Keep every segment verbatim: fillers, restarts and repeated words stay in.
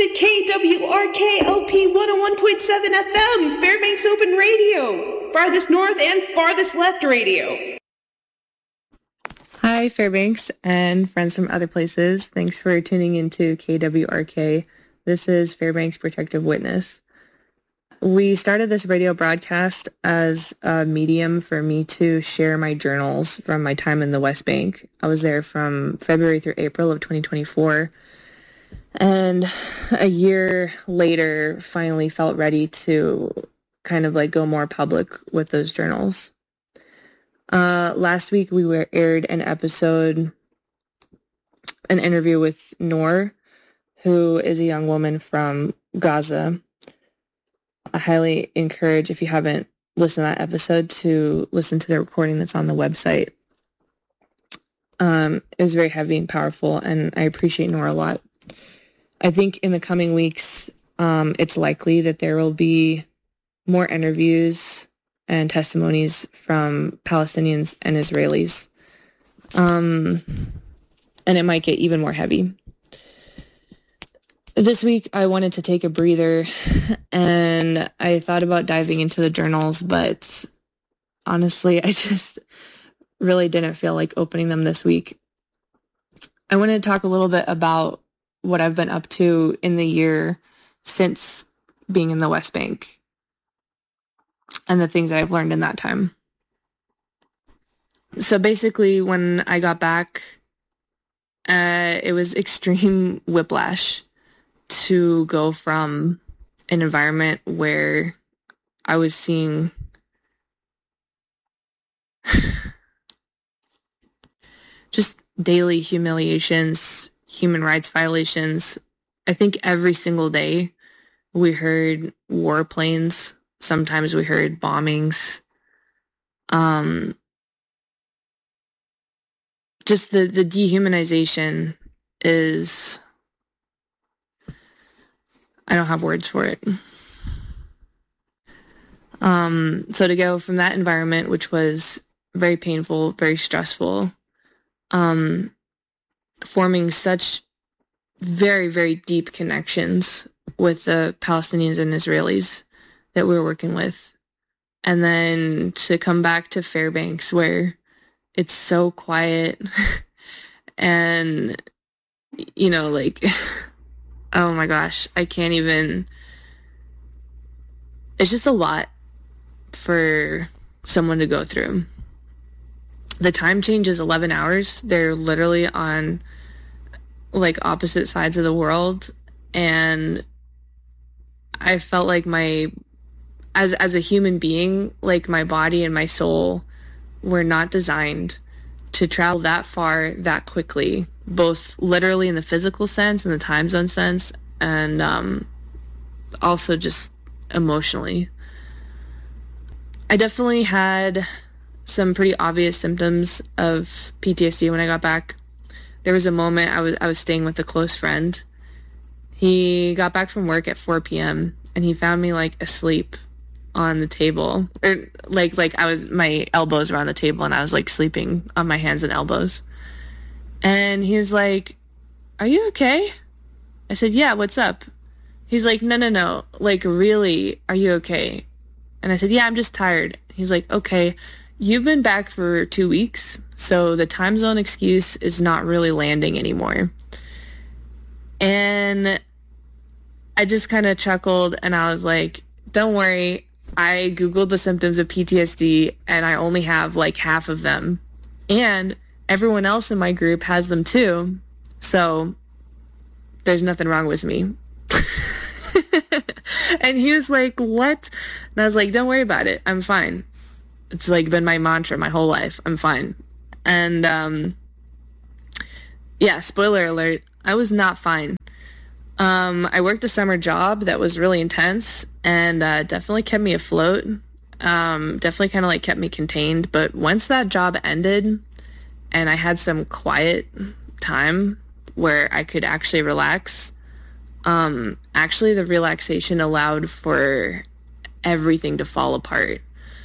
to K W R K L P one oh one point seven F M, Fairbanks Open Radio, farthest north and farthest left radio. Hi, Fairbanks and friends from other places. Thanks for tuning into K W R K. This is Fairbanks Protective Witness. We started this radio broadcast as a medium for me to share my journals from my time in the West Bank. I was there from February through April of twenty twenty-four. And a year later, finally felt ready to kind of like go more public with those journals. Uh, last week, we were aired an episode, an interview with Noor, who is a young woman from Gaza. I highly encourage, if you haven't listened to that episode, to listen to the recording that's on the website. Um, it was very heavy and powerful, and I appreciate Noor a lot. I think in the coming weeks, um, it's likely that there will be more interviews and testimonies from Palestinians and Israelis. Um, and it might get even more heavy. This week, I wanted to take a breather, and I thought about diving into the journals, but honestly, I just really didn't feel like opening them this week. I wanted to talk a little bit about what I've been up to in the year since being in the West Bank and the things that I've learned in that time. So basically, when I got back, uh, it was extreme whiplash to go from an environment where I was seeing just daily humiliations, human rights violations. I think every single day we heard warplanes. Sometimes we heard bombings. Um, just the, the dehumanization is... I don't have words for it. Um, so to go from that environment, which was very painful, very stressful, um, forming such very, very deep connections with the Palestinians and Israelis that we were working with. And then to come back to Fairbanks, where it's so quiet and, you know, like... Oh my gosh, I can't even, it's just a lot for someone to go through. The time change is eleven hours. They're literally on like opposite sides of the world. And I felt like my, as, as a human being, like my body and my soul were not designed to travel that far that quickly, both literally in the physical sense and the time zone sense, and um, also just emotionally. I definitely had some pretty obvious symptoms of P T S D when I got back. There was a moment I was I was staying with a close friend. He got back from work at four p.m. and he found me like asleep on the table, or like like I was, my elbows were on the table and I was like sleeping on my hands and elbows. And he was like, "Are you okay?" I said, "Yeah, what's up?" He's like, "No, no, no. Like, really, are you okay?" And I said, "Yeah, I'm just tired." He's like, "Okay, you've been back for two weeks, so the time zone excuse is not really landing anymore." And I just kind of chuckled and I was like, "Don't worry. I Googled the symptoms of P T S D and I only have like half of them. And everyone else in my group has them too. So there's nothing wrong with me." And he was like, "What?" And I was like, "Don't worry about it. I'm fine." It's like been my mantra my whole life. I'm fine. And um, yeah, spoiler alert, I was not fine. Um, I worked a summer job that was really intense and uh, definitely kept me afloat. Um, definitely kind of like kept me contained. But once that job ended and I had some quiet time where I could actually relax, um, actually the relaxation allowed for everything to fall apart.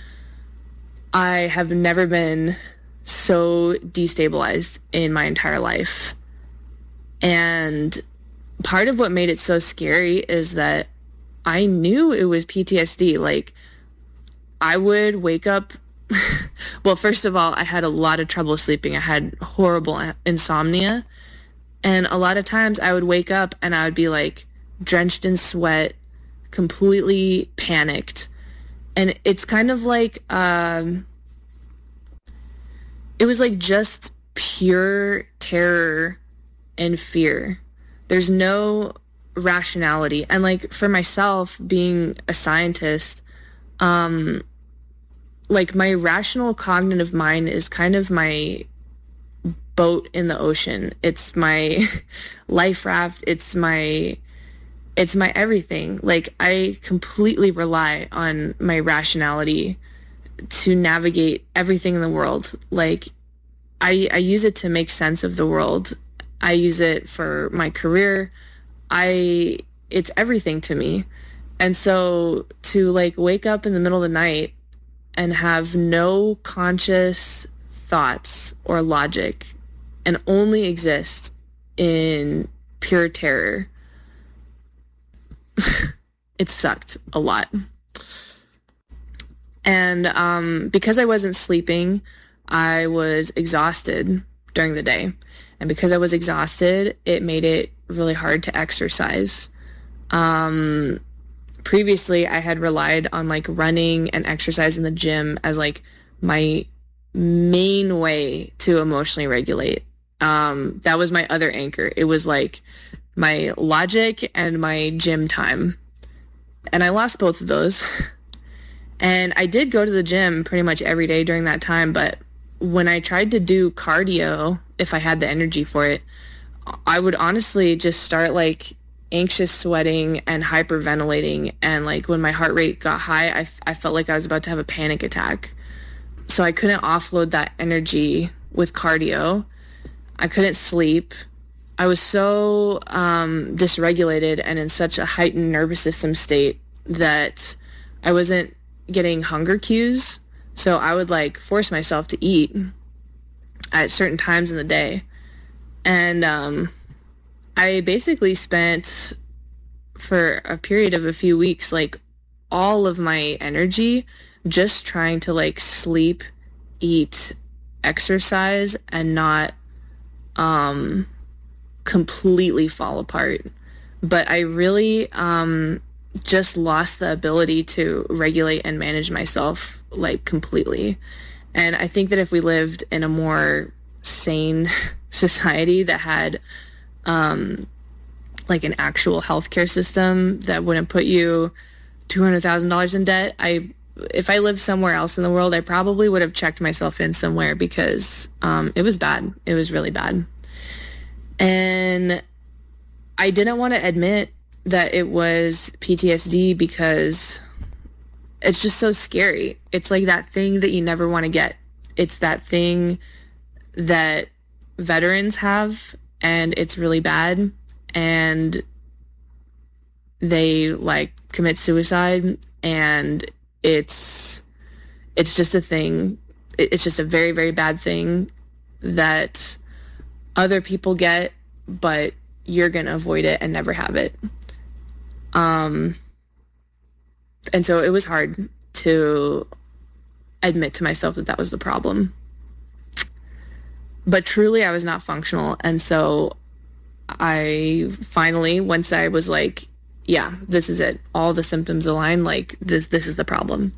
I have never been so destabilized in my entire life. And part of what made it so scary is that I knew it was P T S D. Like, I would wake up. Well, first of all, I had a lot of trouble sleeping. I had horrible insomnia. And a lot of times I would wake up and I would be like drenched in sweat, completely panicked. And it's kind of like, um, it was like just pure terror and fear. There's no rationality. And like for myself, being a scientist, um, like my rational cognitive mind is kind of my boat in the ocean. It's my life raft. It's my, it's my everything. Like I completely rely on my rationality to navigate everything in the world. Like I, I use it to make sense of the world. I use it for my career. I, it's everything to me. And so to like wake up in the middle of the night and have no conscious thoughts or logic and only exist in pure terror, it sucked a lot. And um, because I wasn't sleeping, I was exhausted during the day. And because I was exhausted, it made it really hard to exercise. Um, previously, I had relied on like running and exercise in the gym as like my main way to emotionally regulate. Um, that was my other anchor. It was like my logic and my gym time. And I lost both of those. And I did go to the gym pretty much every day during that time. But when I tried to do cardio, if I had the energy for it, I would honestly just start like anxious sweating and hyperventilating. And like when my heart rate got high, I, f- I felt like I was about to have a panic attack. So I couldn't offload that energy with cardio. I couldn't sleep. I was so um, dysregulated and in such a heightened nervous system state that I wasn't getting hunger cues. So I would like force myself to eat at certain times in the day. And um, I basically spent for a period of a few weeks, like all of my energy just trying to like sleep, eat, exercise, and not um, completely fall apart. But I really um, just lost the ability to regulate and manage myself like completely. And I think that if we lived in a more sane society that had um, like an actual healthcare system that wouldn't put you two hundred thousand dollars in debt, I if I lived somewhere else in the world, I probably would have checked myself in somewhere because um, it was bad. It was really bad. And I didn't want to admit that it was P T S D because it's just so scary. It's like that thing that you never want to get. It's that thing that veterans have, and it's really bad. And they like commit suicide, and it's it's just a thing. It's just a very, very bad thing that other people get, but you're going to avoid it and never have it. Um, and so it was hard to admit to myself that that was the problem. But truly, I was not functional. And so I finally, once I was like, yeah, this is it. All the symptoms align. Like this, this is the problem.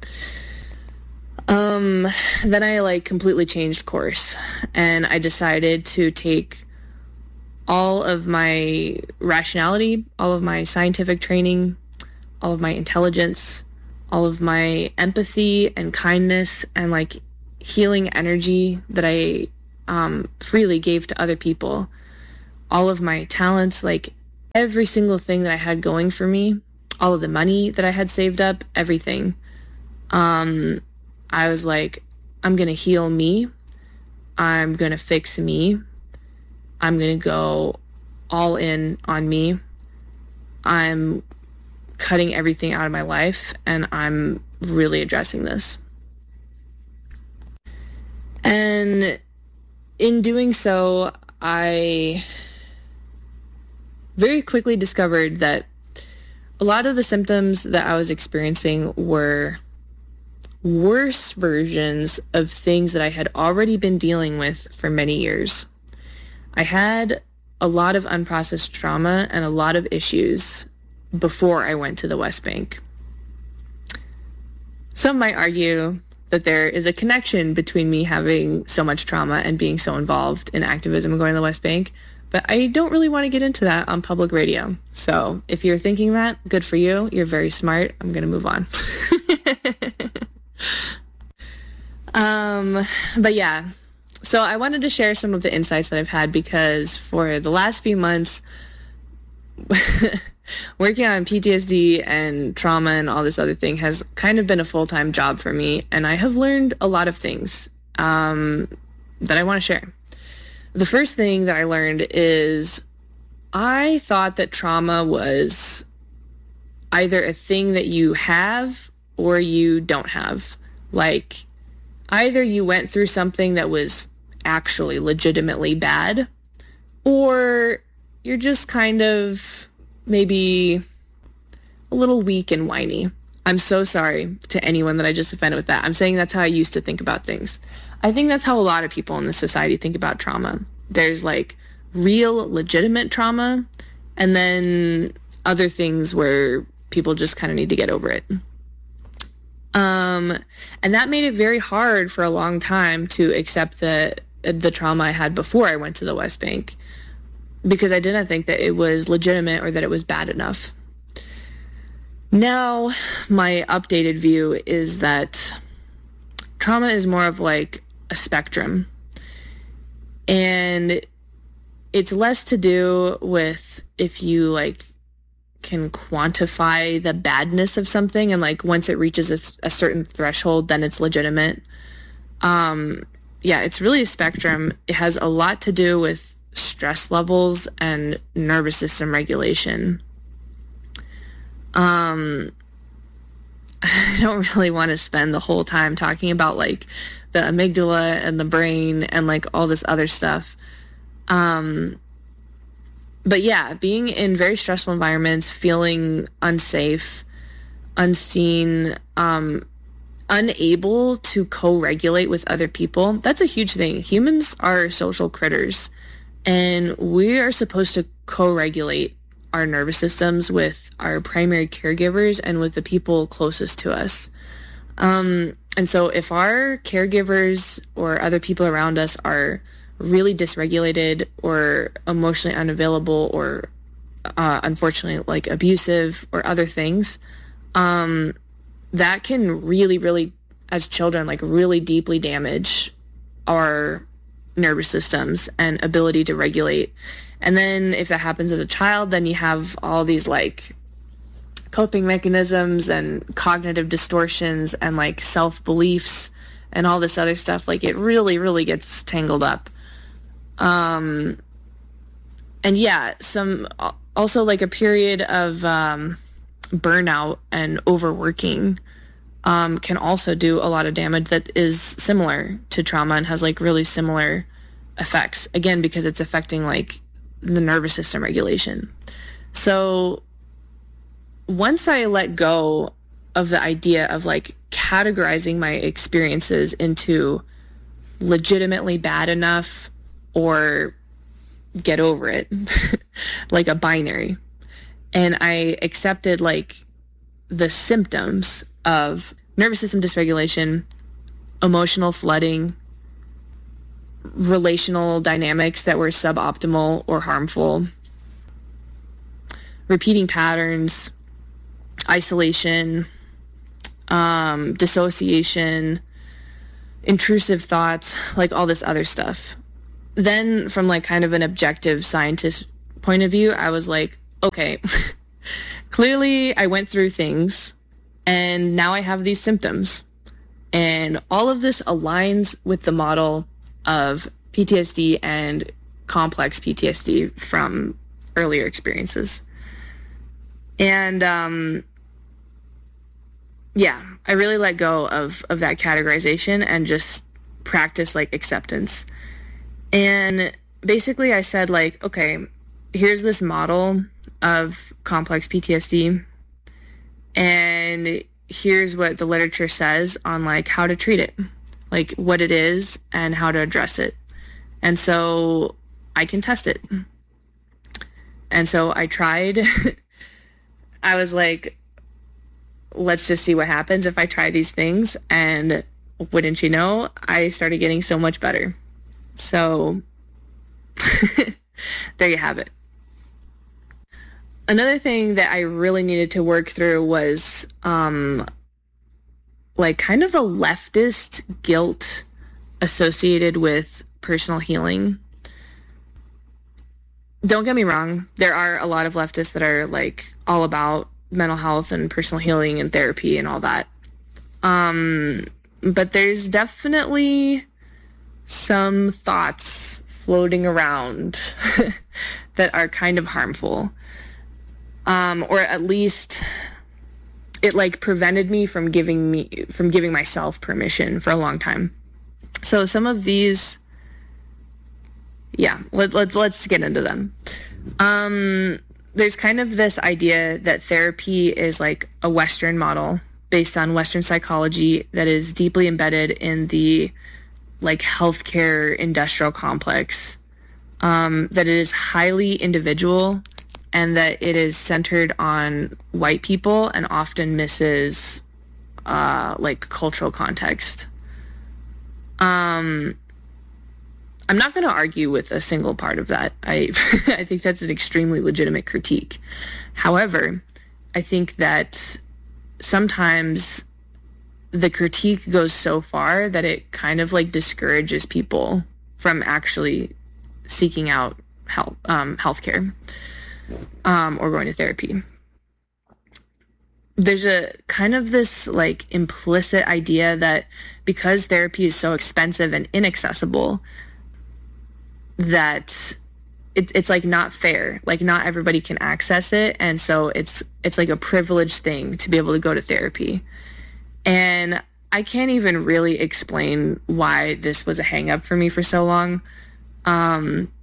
Um, then I like completely changed course, and I decided to take all of my rationality, all of my scientific training, all of my intelligence, all of my empathy and kindness and like healing energy that I um, freely gave to other people, all of my talents, like every single thing that I had going for me, all of the money that I had saved up, everything. Um, I was like, I'm going to heal me. I'm going to fix me. I'm going to go all in on me. I'm cutting everything out of my life, and I'm really addressing this. And in doing so, I very quickly discovered that a lot of the symptoms that I was experiencing were worse versions of things that I had already been dealing with for many years. I had a lot of unprocessed trauma and a lot of issues before I went to the West Bank. Some might argue that there is a connection between me having so much trauma and being so involved in activism and going to the West Bank, but I don't really want to get into that on public radio. So if you're thinking that, good for you. You're very smart. I'm going to move on. um, but yeah, so I wanted to share some of the insights that I've had because for the last few months, working on P T S D and trauma and all this other thing has kind of been a full-time job for me, and I have learned a lot of things um, that I want to share. The first thing that I learned is I thought that trauma was either a thing that you have or you don't have. Like, either you went through something that was actually legitimately bad, or you're just kind of maybe a little weak and whiny. I'm so sorry to anyone that I just offended with that. I'm saying that's how I used to think about things. I think that's how a lot of people in this society think about trauma. There's like real legitimate trauma and then other things where people just kind of need to get over it. Um, and that made it very hard for a long time to accept the, the trauma I had before I went to the West Bank, because I didn't think that it was legitimate or that it was bad enough. Now, my updated view is that trauma is more of like a spectrum. And it's less to do with if you like can quantify the badness of something and like once it reaches a, a certain threshold, then it's legitimate. Um, yeah, it's really a spectrum. It has a lot to do with stress levels and nervous system regulation. Um, I don't really want to spend the whole time talking about like the amygdala and the brain and like all this other stuff. Um, but yeah, being in very stressful environments, feeling unsafe, unseen, um, unable to co-regulate with other people, that's a huge thing. Humans are social critters. And we are supposed to co-regulate our nervous systems with our primary caregivers and with the people closest to us. Um, and so if our caregivers or other people around us are really dysregulated or emotionally unavailable or uh, unfortunately like abusive or other things, um, that can really, really, as children, like really deeply damage our nervous systems and ability to regulate. And then if that happens as a child, then you have all these like coping mechanisms and cognitive distortions and like self-beliefs and all this other stuff. Like it really, really gets tangled up. Um, and yeah, some also like a period of um, burnout and overworking um, can also do a lot of damage that is similar to trauma and has like really similar effects, again, because it's affecting like the nervous system regulation. So once I let go of the idea of like categorizing my experiences into legitimately bad enough or get over it, like a binary, and I accepted like the symptoms of nervous system dysregulation, emotional flooding, relational dynamics that were suboptimal or harmful, repeating patterns, isolation, um, dissociation, intrusive thoughts, like all this other stuff. Then from like kind of an objective scientist point of view, I was like, okay, clearly I went through things and now I have these symptoms. And all of this aligns with the model of P T S D and complex P T S D from earlier experiences. And um, yeah, I really let go of, of that categorization and just practice like acceptance. And basically I said like, okay, here's this model of complex P T S D, and here's what the literature says on like how to treat it, like what it is and how to address it. And so I can test it. And so I tried. I was like, let's just see what happens if I try these things. And wouldn't you know, I started getting so much better. So there you have it. Another thing that I really needed to work through was um, like kind of a leftist guilt associated with personal healing. Don't get me wrong. There are a lot of leftists that are like all about mental health and personal healing and therapy and all that. Um, but there's definitely some thoughts floating around that are kind of harmful. Um, or at least it like prevented me from giving me from giving myself permission for a long time. So some of these, yeah, let, let, let's get into them. Um, there's kind of this idea that therapy is like a Western model based on Western psychology that is deeply embedded in the like healthcare industrial complex, um, that it is highly individual, and that it is centered on white people and often misses uh, like cultural context. Um, I'm not going to argue with a single part of that. I I think that's an extremely legitimate critique. However, I think that sometimes the critique goes so far that it kind of like discourages people from actually seeking out help, um, healthcare. Um, or going to therapy. There's a kind of this like implicit idea that because therapy is so expensive and inaccessible, that it, it's like not fair. Like not everybody can access it, and so it's it's like a privileged thing to be able to go to therapy. And I can't even really explain why this was a hang up for me for so long. Um,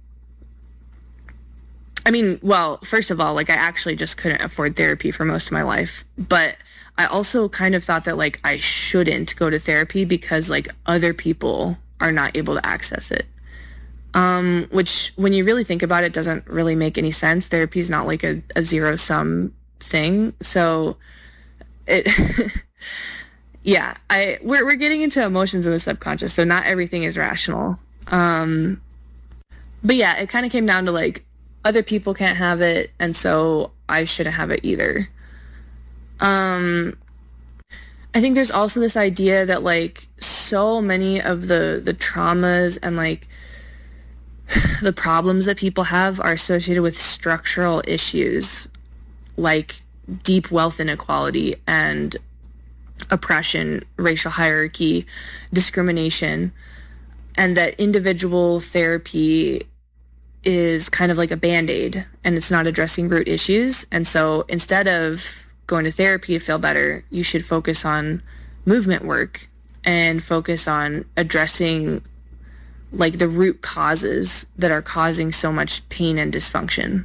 I mean, well, first of all, like I actually just couldn't afford therapy for most of my life. But I also kind of thought that like I shouldn't go to therapy because like other people are not able to access it. Um, which when you really think about it, doesn't really make any sense. Therapy is not like a, a zero sum thing. So it, yeah, I, we're, we're getting into emotions in the subconscious. So not everything is rational. Um, but yeah, it kind of came down to like, other people can't have it, and so I shouldn't have it either. Um, I think there's also this idea that like so many of the, the traumas and like the problems that people have are associated with structural issues like deep wealth inequality and oppression, racial hierarchy, discrimination, and that individual therapy is kind of like a Band-Aid and it's not addressing root issues. And so instead of going to therapy to feel better, you should focus on movement work and focus on addressing like the root causes that are causing so much pain and dysfunction.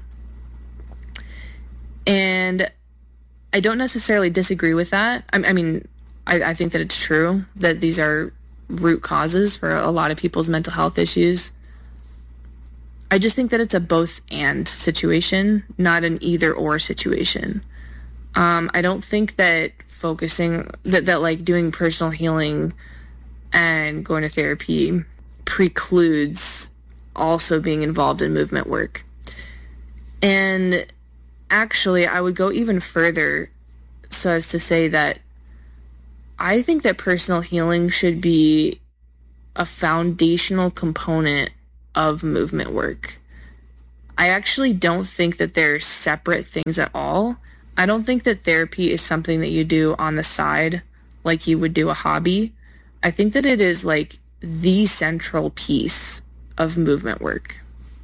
And I don't necessarily disagree with that. I, I mean, I, I think that it's true that these are root causes for a lot of people's mental health issues. I just think that it's a both and situation, not an either or situation. Um, I don't think that focusing, that, that like doing personal healing and going to therapy precludes also being involved in movement work. And actually, I would go even further so as to say that I think that personal healing should be a foundational component of movement work. I actually don't think that they're separate things at all. I don't think that therapy is something that you do on the side like you would do a hobby. I think that it is like the central piece of movement work.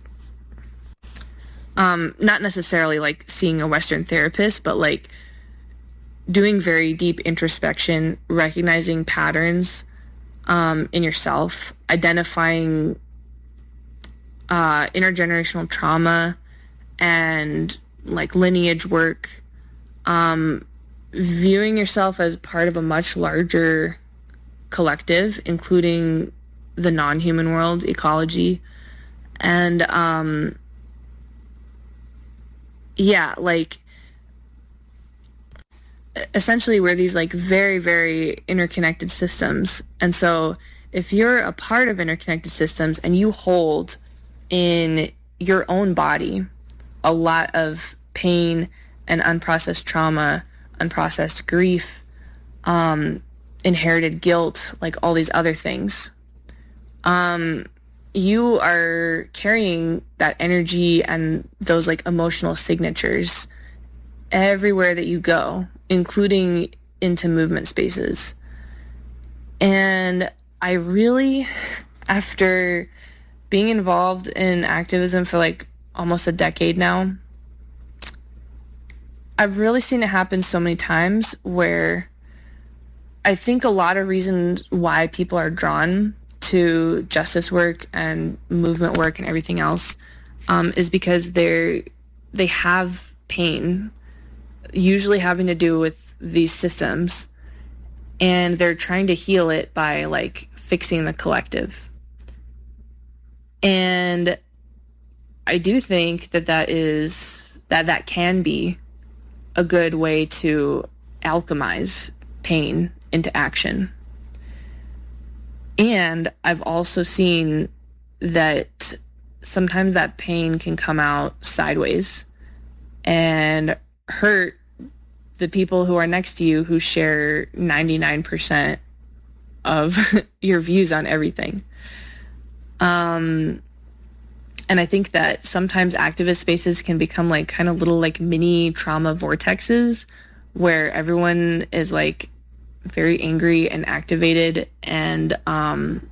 Um, not necessarily like seeing a Western therapist, but like doing very deep introspection, recognizing patterns um, in yourself, identifying uh, intergenerational trauma, and like lineage work, um, viewing yourself as part of a much larger collective, including the non-human world, ecology, and um, yeah, like essentially we're these like very, very interconnected systems. And so if you're a part of interconnected systems and you hold in your own body a lot of pain and unprocessed trauma, unprocessed grief, um, inherited guilt, like all these other things, um, you are carrying that energy and those like emotional signatures everywhere that you go, including into movement spaces. And I really, after being involved in activism for like almost a decade now, I've really seen it happen so many times where I think a lot of reasons why people are drawn to justice work and movement work and everything else um, is because they're they have pain, usually having to do with these systems, and they're trying to heal it by like fixing the collective. And I do think that that is that that can be a good way to alchemize pain into action. And I've also seen that sometimes that pain can come out sideways and hurt the people who are next to you who share ninety-nine percent of your views on everything. Um, and I think that sometimes activist spaces can become like kind of little like mini trauma vortexes where everyone is like very angry and activated, and um,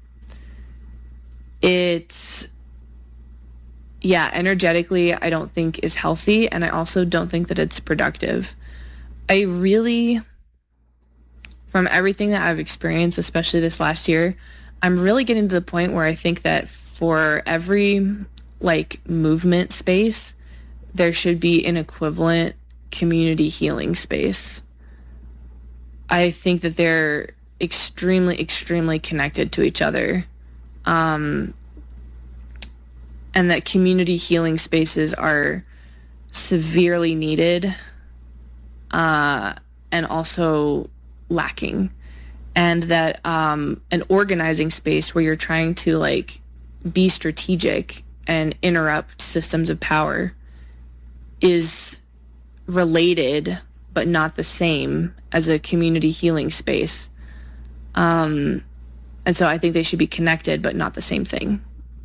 it's, yeah, energetically, I don't think is healthy, and I also don't think that it's productive. I really, from everything that I've experienced, especially this last year, I'm really getting to the point where I think that for every like movement space, there should be an equivalent community healing space. I think that they're extremely, extremely connected to each other. Um, and that community healing spaces are severely needed uh, and also lacking. And that um, an organizing space where you're trying to like be strategic and interrupt systems of power is related but not the same as a community healing space. Um, and so I think they should be connected but not the same thing.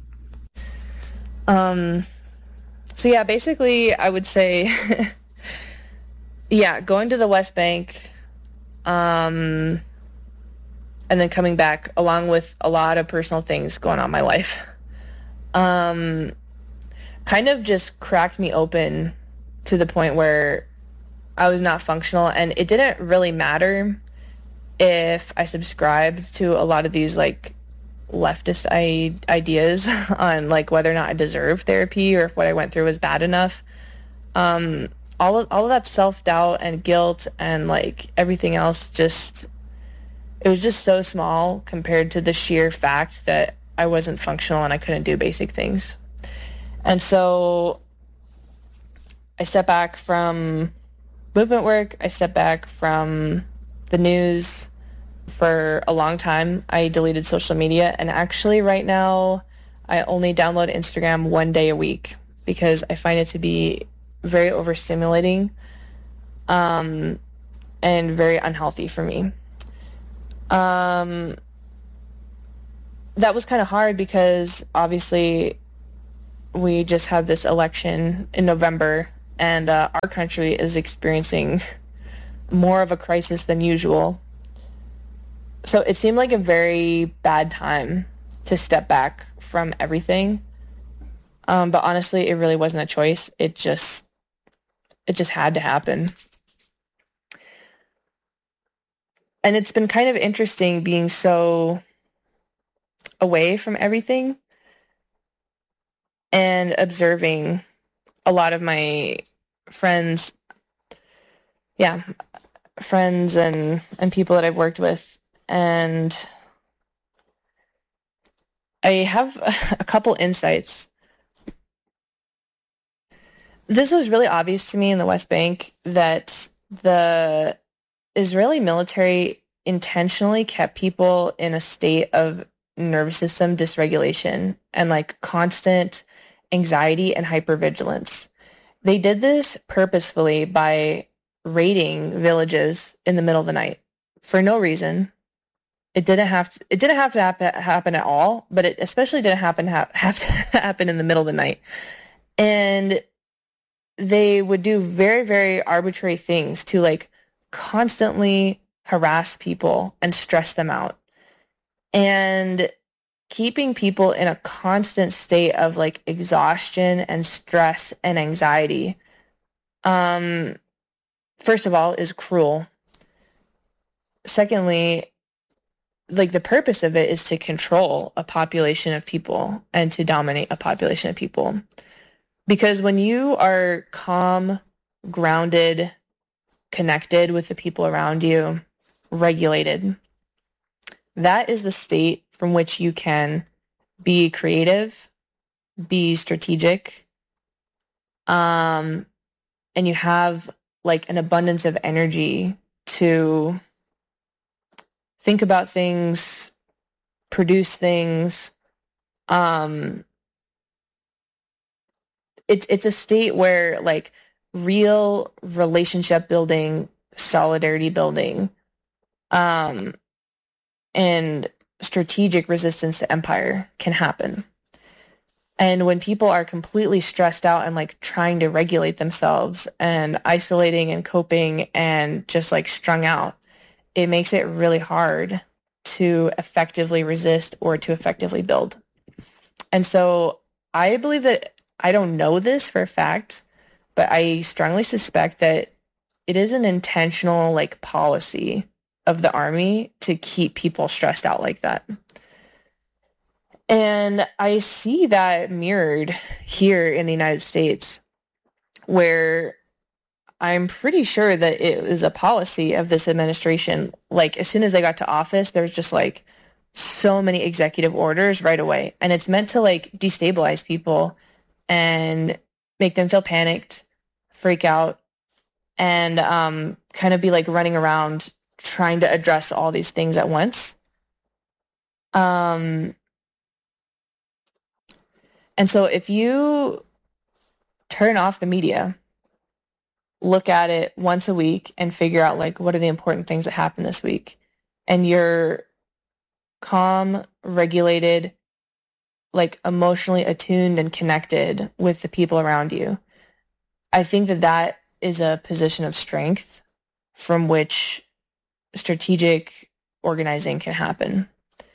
Um, so yeah, basically I would say, yeah, going to the West Bank, um, and then coming back along with a lot of personal things going on in my life, um, kind of just cracked me open to the point where I was not functional, and it didn't really matter if I subscribed to a lot of these like leftist I- ideas on like whether or not I deserved therapy or if what I went through was bad enough. Um, all of all of that self-doubt and guilt and like everything else, just it was just so small compared to the sheer fact that I wasn't functional and I couldn't do basic things. And so I stepped back from movement work. I stepped back from the news for a long time. I deleted social media, and actually right now I only download Instagram one day a week because I find it to be very overstimulating um, and very unhealthy for me. Um, that was kind of hard because obviously we just had this election in November, and uh, our country is experiencing more of a crisis than usual. So it seemed like a very bad time to step back from everything. Um, but honestly, it really wasn't a choice. It just, it just had to happen. And it's been kind of interesting being so away from everything and observing a lot of my friends, yeah, friends and, and people that I've worked with. And I have a couple insights. This was really obvious to me in the West Bank that the Israeli military intentionally kept people in a state of nervous system dysregulation and like constant anxiety and hypervigilance. They did this purposefully by raiding villages in the middle of the night for no reason. It didn't have to, it didn't have to happen, happen at all, but it especially didn't happen ha- have to happen in the middle of the night. And they would do very, very arbitrary things to like constantly harass people and stress them out. And keeping people in a constant state of like exhaustion and stress and anxiety, um, first of all, is cruel. Secondly, like the purpose of it is to control a population of people and to dominate a population of people. Because when you are calm, grounded, connected with the people around you, regulated, that is the state from which you can be creative, be strategic, um, and you have like an abundance of energy to think about things, produce things. Um, it's it's a state where like real relationship building, solidarity building, um, and strategic resistance to empire can happen. And when people are completely stressed out and like trying to regulate themselves and isolating and coping and just like strung out, it makes it really hard to effectively resist or to effectively build. And so I believe that, I don't know this for a fact, but I strongly suspect that it is an intentional like policy of the army to keep people stressed out like that. And I see that mirrored here in the United States, where I'm pretty sure that it was a policy of this administration. Like as soon as they got to office, there's just like so many executive orders right away. And it's meant to like destabilize people and make them feel panicked, freak out, and um, kind of be like running around trying to address all these things at once. Um, and so if you turn off the media, look at it once a week and figure out like what are the important things that happened this week, and you're calm, regulated, like emotionally attuned and connected with the people around you, I think that that is a position of strength from which strategic organizing can happen.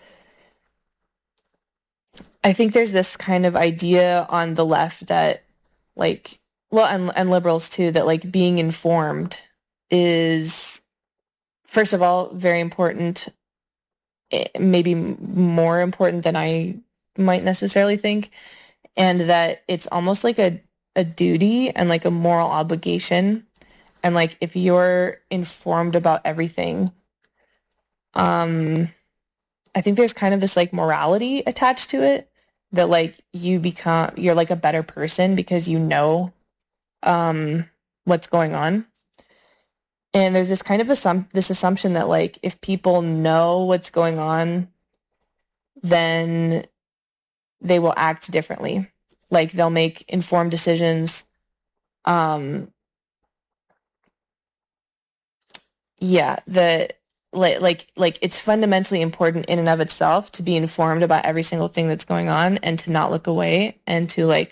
I think there's this kind of idea on the left that like, well, and, and liberals too, that like being informed is, first of all, very important, maybe more important than I might necessarily think, and that it's almost like a, a duty and like a moral obligation. And like if you're informed about everything, um, I think there's kind of this like morality attached to it, that like you become, you're like a better person because you know um, what's going on. And there's this kind of assump- this assumption that like if people know what's going on, then they will act differently. Like they'll make informed decisions. Um, yeah, the like like like it's fundamentally important in and of itself to be informed about every single thing that's going on and to not look away and to like.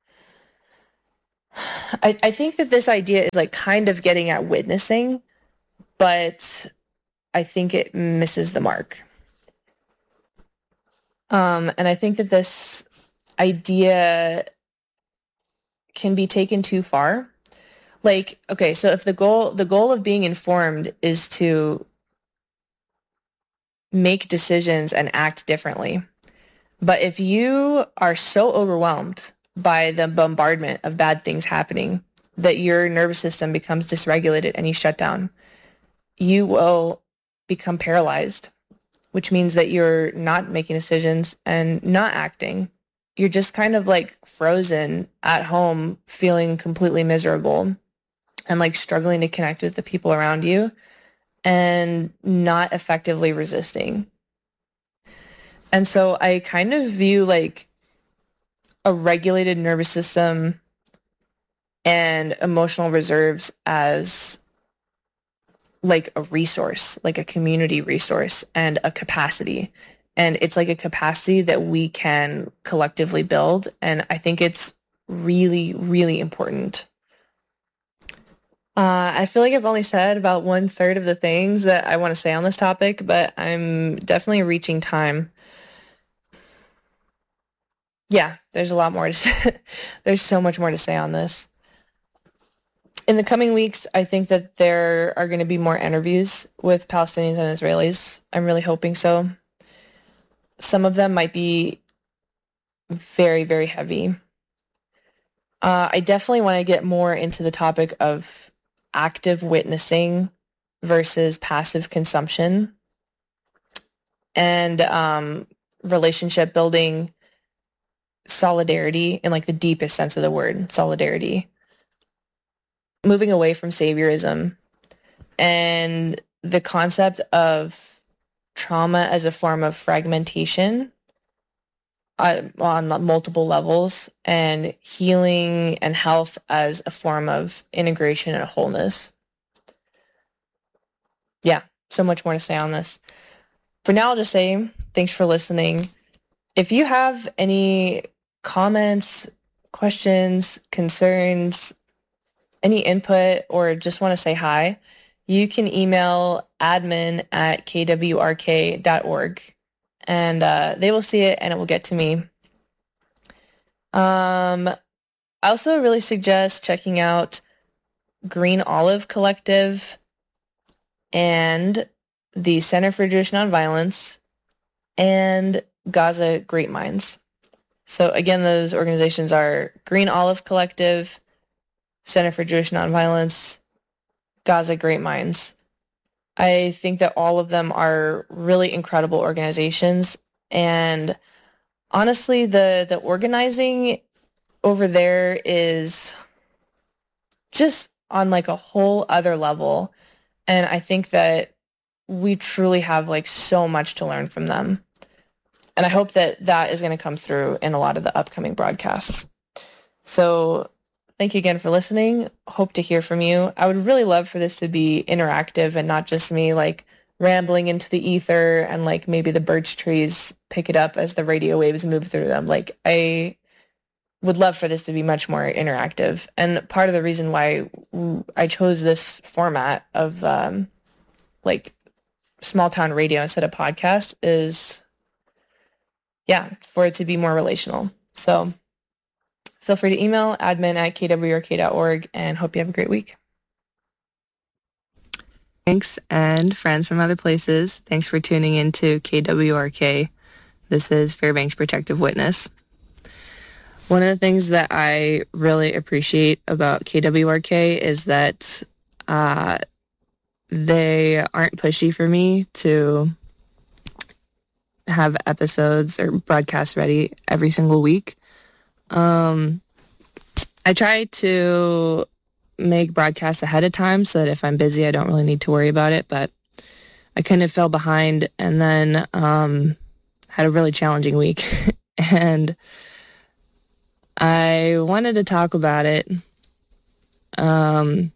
I, I think that this idea is like kind of getting at witnessing, but I think it misses the mark. Um, and I think that this idea can be taken too far. Like, okay, so if the goal the goal of being informed is to make decisions and act differently, but if you are so overwhelmed by the bombardment of bad things happening that your nervous system becomes dysregulated and you shut down. You will become paralyzed, which means that you're not making decisions and not acting. You're just kind of like frozen at home, feeling completely miserable and like struggling to connect with the people around you and not effectively resisting. And so I kind of view like a regulated nervous system and emotional reserves as like a resource, like a community resource and a capacity. And it's like a capacity that we can collectively build. And I think it's really, really important. Uh, I feel like I've only said about one third of the things that I want to say on this topic, but I'm definitely reaching time. Yeah, there's a lot more to say. There's so much more to say on this. In the coming weeks, I think that there are going to be more interviews with Palestinians and Israelis. I'm really hoping so. Some of them might be very, very heavy. Uh, I definitely want to get more into the topic of active witnessing versus passive consumption and um, relationship building, solidarity in like the deepest sense of the word, solidarity. Moving away from saviorism and the concept of trauma as a form of fragmentation uh, on multiple levels, and healing and health as a form of integration and wholeness. Yeah, so much more to say on this. For now, I'll just say thanks for listening. If you have any comments, questions, concerns, any input, or just want to say hi, you can email admin at k w r k dot org, and uh, they will see it and it will get to me. Um, I also really suggest checking out Green Olive Collective and the Center for Jewish Nonviolence and Gaza Great Minds. So again, those organizations are Green Olive Collective, Center for Jewish Nonviolence, Gaza Great Minds. I think that all of them are really incredible organizations. And honestly, the, the organizing over there is just on like a whole other level. And I think that we truly have like so much to learn from them. And I hope that that is going to come through in a lot of the upcoming broadcasts. So thank you again for listening. Hope to hear from you. I would really love for this to be interactive and not just me like rambling into the ether and like maybe the birch trees pick it up as the radio waves move through them. Like I would love for this to be much more interactive. And part of the reason why I chose this format of um, like small town radio instead of podcast is, yeah, for it to be more relational. So feel free to email admin at k w r k dot org and hope you have a great week. Thanks, and friends from other places, thanks for tuning in to K W R K. This is Fairbanks Protective Witness. One of the things that I really appreciate about K W R K is that uh, they aren't pushy for me to have episodes or broadcasts ready every single week. Um, I try to make broadcasts ahead of time so that if I'm busy, I don't really need to worry about it, but I kind of fell behind and then um, had a really challenging week. And I wanted to talk about it um,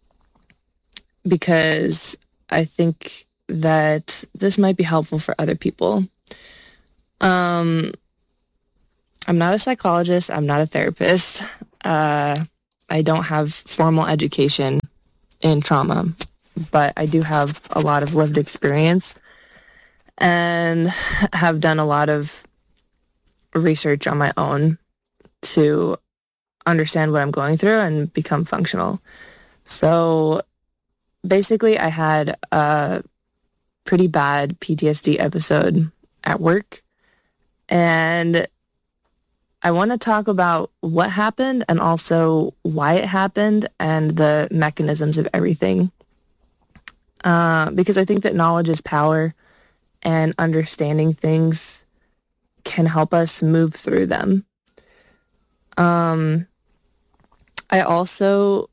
because I think that this might be helpful for other people. Um, I'm not a psychologist. I'm not a therapist. Uh, I don't have formal education in trauma, but I do have a lot of lived experience and have done a lot of research on my own to understand what I'm going through and become functional. So basically, I had a pretty bad P T S D episode at work, and I want to talk about what happened and also why it happened and the mechanisms of everything. Uh, because I think that knowledge is power, and understanding things can help us move through them. Um, I also,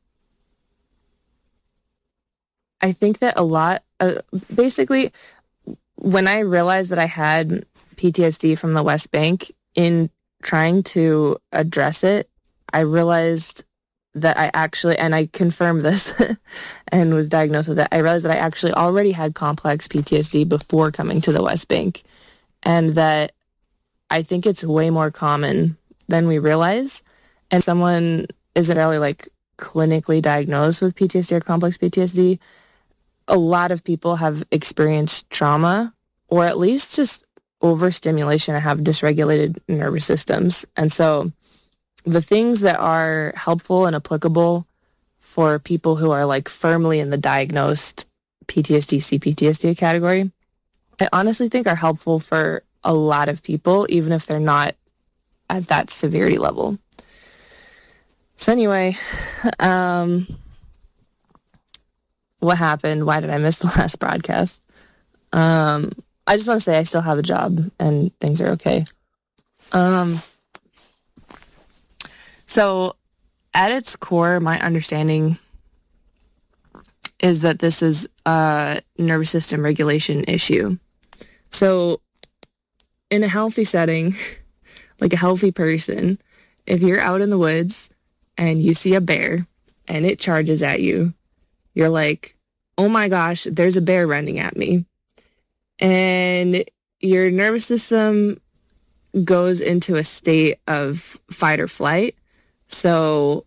I think that a lot, uh, basically, when I realized that I had P T S D from the West Bank, in trying to address it, I realized that I actually, and I confirmed this and was diagnosed with it, I realized that I actually already had complex P T S D before coming to the West Bank, and that I think it's way more common than we realize. And someone isn't really like clinically diagnosed with P T S D or complex P T S D. A lot of people have experienced trauma, or at least just overstimulation and have dysregulated nervous systems. And so the things that are helpful and applicable for people who are like firmly in the diagnosed P T S D, C P T S D category, I honestly think are helpful for a lot of people, even if they're not at that severity level. So anyway, um, what happened? Why did I miss the last broadcast? Um, I just want to say I still have a job and things are okay. Um, so at its core, my understanding is that this is a nervous system regulation issue. So in a healthy setting, like a healthy person, if you're out in the woods and you see a bear and it charges at you, you're like, oh my gosh, there's a bear running at me. And your nervous system goes into a state of fight or flight. So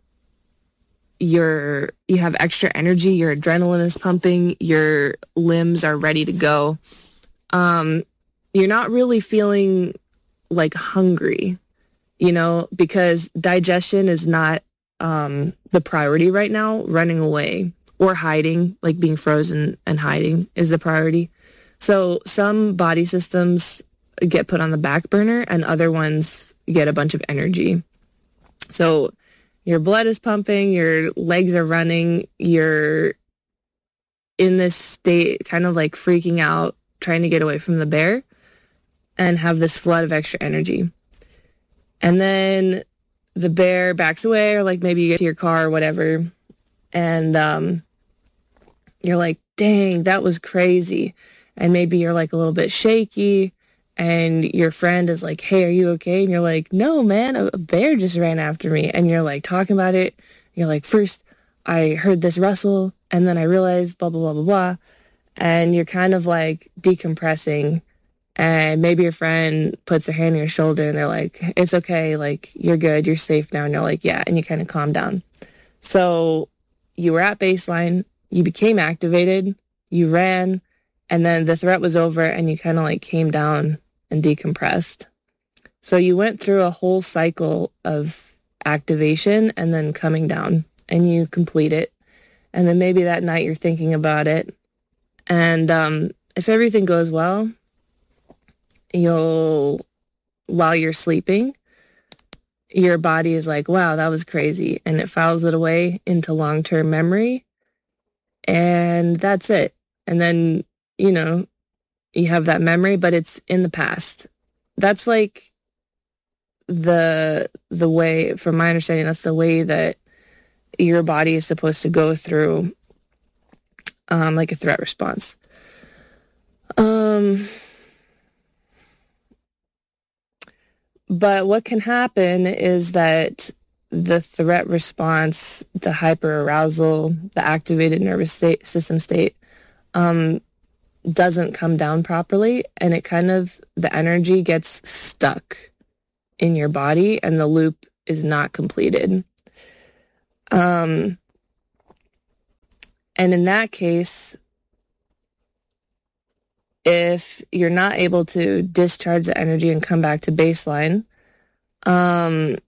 you're, you have extra energy, your adrenaline is pumping, your limbs are ready to go. Um, you're not really feeling like hungry, you know, because digestion is not um, the priority right now. Running away or hiding, like being frozen and hiding, is the priority. So some body systems get put on the back burner and other ones get a bunch of energy. So your blood is pumping, your legs are running, you're in this state kind of like freaking out, trying to get away from the bear and have this flood of extra energy. And then the bear backs away, or like maybe you get to your car or whatever, and um, you're like, dang, that was crazy. And maybe you're like a little bit shaky, and your friend is like, hey, are you okay? And you're like, no, man, a, a bear just ran after me. And you're like talking about it. You're like, first I heard this rustle, and then I realized blah, blah, blah, blah, blah. And you're kind of like decompressing, and maybe your friend puts their hand on your shoulder and they're like, it's okay, like, you're good, you're safe now. And you're like, yeah, and you kind of calm down. So you were at baseline, you became activated, you ran, and then the threat was over and you kind of like came down and decompressed. So you went through a whole cycle of activation and then coming down, and you complete it. And then maybe that night you're thinking about it. And um, if everything goes well, you'll, while you're sleeping, your body is like, wow, that was crazy. And it files it away into long-term memory. And that's it. And then, you know, you have that memory, but it's in the past. That's like the, the way, from my understanding, that's the way that your body is supposed to go through um, like a threat response. Um, but what can happen is that the threat response, the hyperarousal, the activated nervous state, system state, um, doesn't come down properly, and it kind of, the energy gets stuck in your body and the loop is not completed. Um, and in that case, if you're not able to discharge the energy and come back to baseline, um,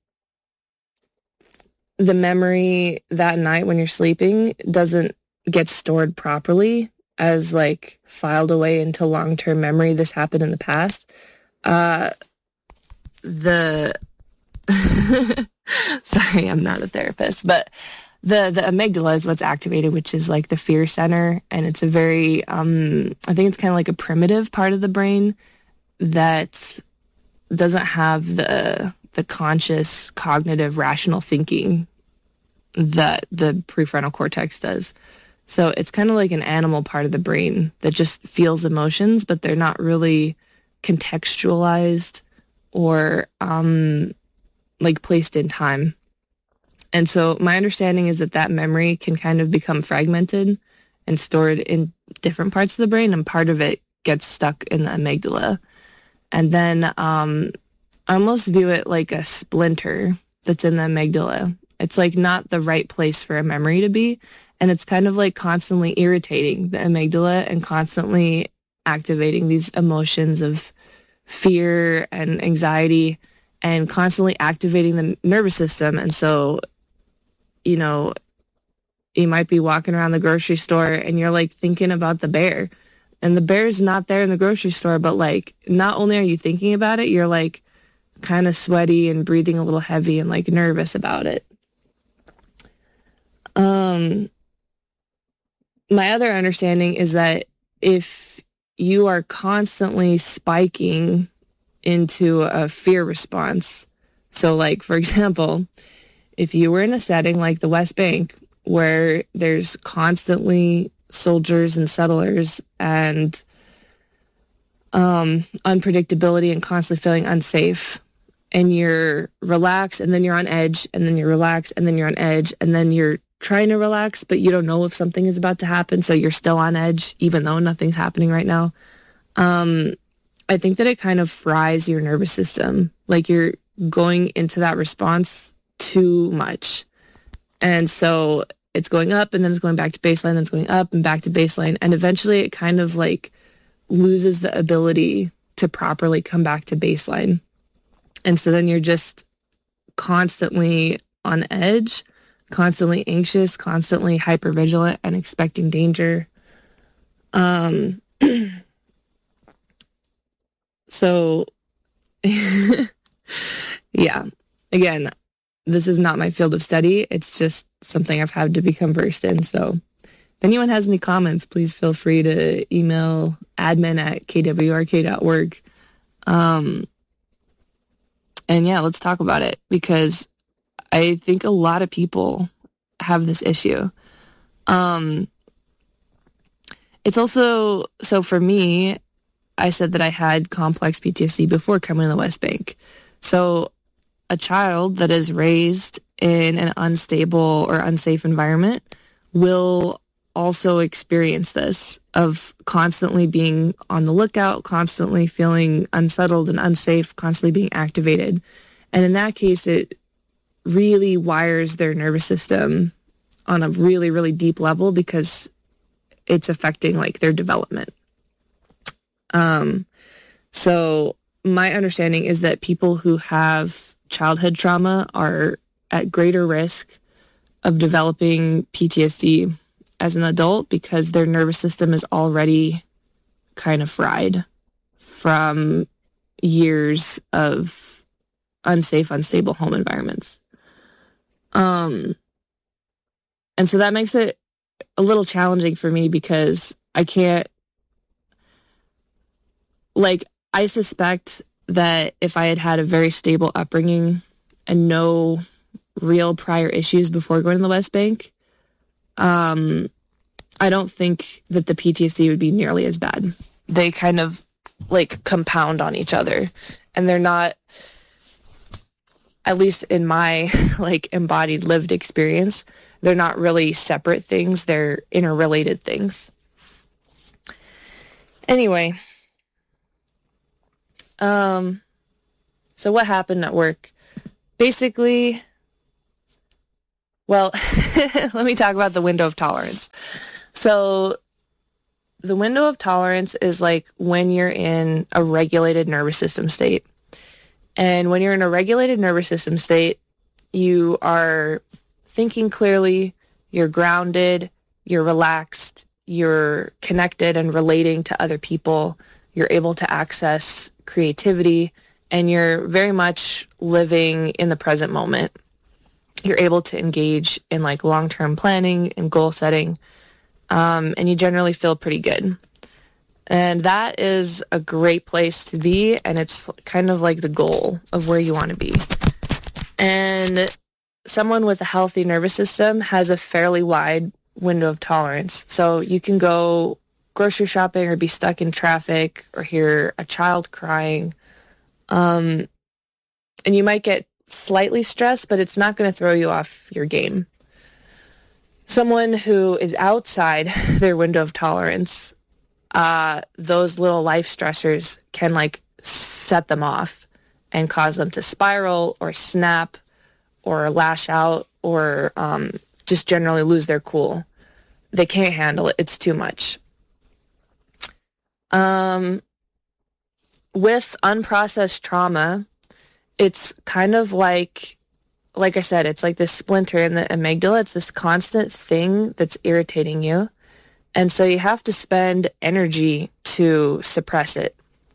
the memory that night when you're sleeping doesn't get stored properly as like filed away into long-term memory. This happened in the past. Uh, the sorry, I'm not a therapist, but the, the amygdala is what's activated, which is like the fear center. And it's a very, um, I think it's kind of like a primitive part of the brain that doesn't have the, the conscious, cognitive, rational thinking that the prefrontal cortex does. So it's kind of like an animal part of the brain that just feels emotions, but they're not really contextualized or um, like placed in time. And so my understanding is that that memory can kind of become fragmented and stored in different parts of the brain, and part of it gets stuck in the amygdala. And then um, I almost view it like a splinter that's in the amygdala. It's like not the right place for a memory to be. And it's kind of like constantly irritating the amygdala and constantly activating these emotions of fear and anxiety and constantly activating the nervous system. And so, you know, you might be walking around the grocery store and you're like thinking about the bear, and the bear's not there in the grocery store, but like not only are you thinking about it, you're like kind of sweaty and breathing a little heavy and like nervous about it. Um, my other understanding is that if you are constantly spiking into a fear response, so like, for example, if you were in a setting like the West Bank where there's constantly soldiers and settlers and um, unpredictability and constantly feeling unsafe, and you're relaxed and then you're on edge and then you're relaxed and then you're on edge and then you're trying to relax, but you don't know if something is about to happen, so you're still on edge even though nothing's happening right now. Um, I think that it kind of fries your nervous system. Like you're going into that response too much. And so it's going up and then it's going back to baseline, then it's going up and back to baseline. And eventually it kind of like loses the ability to properly come back to baseline. And so then you're just constantly on edge, constantly anxious, constantly hypervigilant and expecting danger. Um, so, yeah, again, this is not my field of study. It's just something I've had to become versed in. So if anyone has any comments, please feel free to email admin at k w r k dot org. Um, and yeah, let's talk about it, because I think a lot of people have this issue. Um, it's also, so for me, I said that I had complex P T S D before coming to the West Bank. So a child that is raised in an unstable or unsafe environment will also experience this, of constantly being on the lookout, constantly feeling unsettled and unsafe, constantly being activated. And in that case, it really wires their nervous system on a really, really deep level, because it's affecting like their development. Um, so my understanding is that people who have childhood trauma are at greater risk of developing P T S D as an adult, because their nervous system is already kind of fried from years of unsafe, unstable home environments. Um, and so that makes it a little challenging for me, because I can't, like, I suspect that if I had had a very stable upbringing and no real prior issues before going to the West Bank, um, I don't think that the P T S D would be nearly as bad. They kind of, like, compound on each other, and they're not, at least in my, like, embodied lived experience, they're not really separate things. They're interrelated things. Anyway, um, so what happened at work? Basically, well, let me talk about the window of tolerance. So the window of tolerance is like when you're in a regulated nervous system state. And when you're in a regulated nervous system state, you are thinking clearly, you're grounded, you're relaxed, you're connected and relating to other people, you're able to access creativity, and you're very much living in the present moment. You're able to engage in like long-term planning and goal setting, um, and you generally feel pretty good. And that is a great place to be, and it's kind of like the goal of where you want to be. And someone with a healthy nervous system has a fairly wide window of tolerance. So you can go grocery shopping or be stuck in traffic or hear a child crying, um, and you might get slightly stressed, but it's not going to throw you off your game. Someone who is outside their window of tolerance, uh, those little life stressors can like set them off and cause them to spiral or snap or lash out or um, just generally lose their cool. They can't handle it. It's too much. Um, with unprocessed trauma, it's kind of like, like I said, it's like this splinter in the amygdala. It's this constant thing that's irritating you. And so you have to spend energy to suppress it.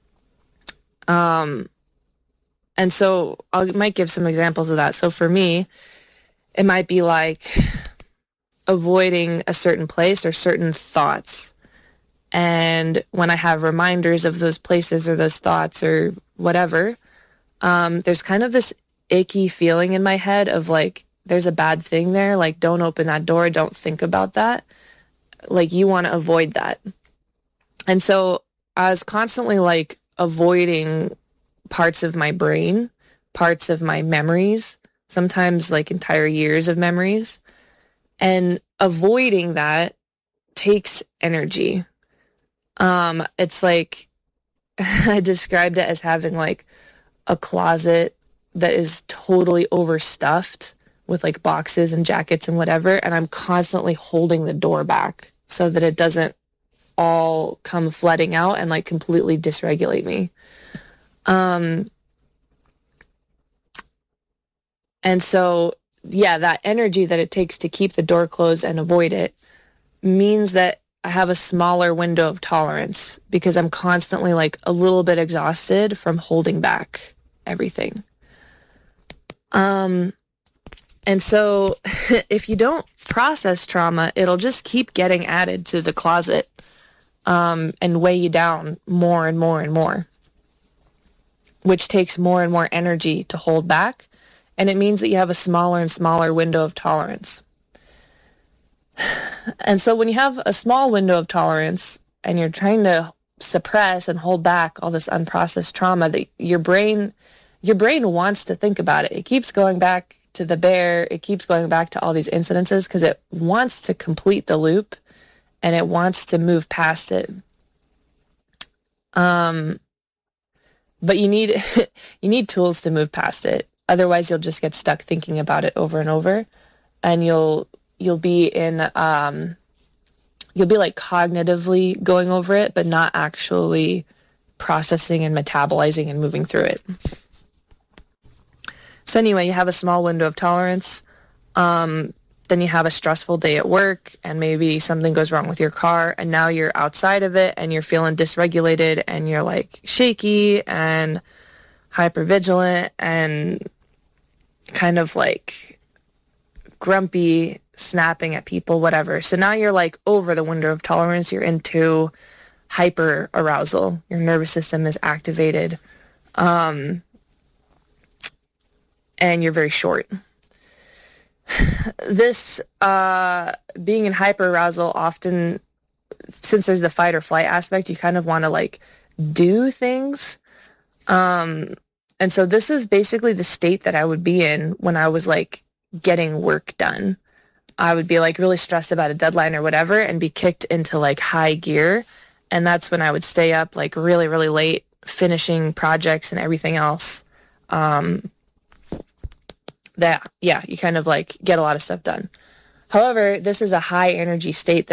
Um, and so I might give some examples of that. So for me, it might be like avoiding a certain place or certain thoughts. And when I have reminders of those places or those thoughts or whatever, um, there's kind of this icky feeling in my head of like, there's a bad thing there. Like, don't open that door. Don't think about that. Like, you want to avoid that. And so I was constantly like avoiding parts of my brain, parts of my memories, sometimes like entire years of memories. And avoiding that takes energy. Um, it's like, I described it as having like a closet that is totally overstuffed with like boxes and jackets and whatever. And I'm constantly holding the door back so that it doesn't all come flooding out and like completely dysregulate me. Um, and so, yeah, that energy that it takes to keep the door closed and avoid it means that I have a smaller window of tolerance because I'm constantly like a little bit exhausted from holding back everything. Um, and so if you don't process trauma, it'll just keep getting added to the closet, um, and weigh you down more and more and more, which takes more and more energy to hold back. And it means that you have a smaller and smaller window of tolerance. And so when you have a small window of tolerance and you're trying to suppress and hold back all this unprocessed trauma, that your brain, your brain wants to think about it. It keeps going back to the bear. It keeps going back to all these incidences because it wants to complete the loop and it wants to move past it. Um, but you need, you need tools to move past it. Otherwise you'll just get stuck thinking about it over and over, and you'll, you'll be in, um, you'll be like cognitively going over it, but not actually processing and metabolizing and moving through it. So anyway, you have a small window of tolerance. Um, then you have a stressful day at work and maybe something goes wrong with your car and now you're outside of it and you're feeling dysregulated and you're like shaky and hypervigilant and kind of like grumpy, snapping at people, whatever. So now you're like over the window of tolerance. You're into hyper arousal. Your nervous system is activated. Um, and you're very short. This, uh, being in hyper arousal often, since there's the fight or flight aspect, you kind of want to like do things. Um, and so this is basically the state that I would be in when I was like getting work done. I would be like really stressed about a deadline or whatever and be kicked into like high gear. And that's when I would stay up like really, really late finishing projects and everything else. Um, that, yeah, you kind of like get a lot of stuff done. However, this is a high energy state that